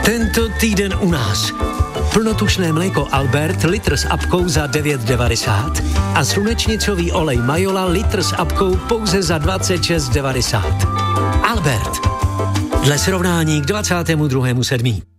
Tento týden u nás. Plnotučné mléko Albert, litr s apkou za 9,90 a slunečnicový olej Majola, litr s apkou pouze za 26,90. Albert. Dle srovnání k 22.7.